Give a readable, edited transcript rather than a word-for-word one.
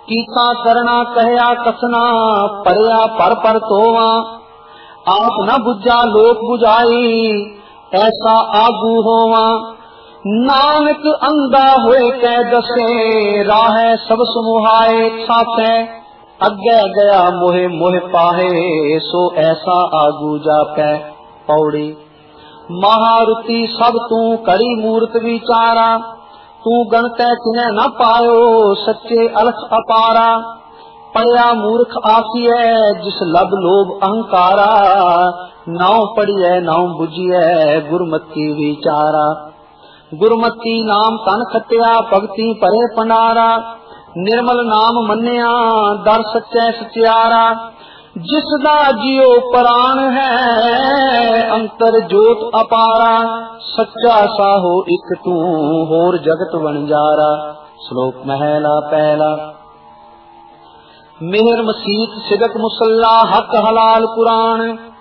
कीता करना कहया कसना, परया पर तोवा। आप न बुझा लोक बुझाई, ऐसा आगू होवा। नानक अंधा होए कै दसे, राह सब समुहाए छापे। अगे गया मोहे मोह पाहे, सो ऐसा आगू जापै। पौड़ी। महारुति सब तू करी मूर्त विचारा, तू गणतै तिन्ह न पायो, सच्चे अलख अपारा। पढ़या मूर्ख आसिय, जिस लब लोभ अहंकारा। नाव पढ़िए नाव बुझिए, गुरमति विचारा। गुरमति नाम तन खटिया, भगति परे पंडारा। निर्मल नाम मन्या, दर सच्चे सचियारा। जिसदा जियो प्राण है, अंतर जोत अपारा। सच्चा साहो इक तू, होर जगत वणजारा। श्लोक महला पहला। मेहर मसीत सिदक मुसल्ला, हक हलाल कुरान।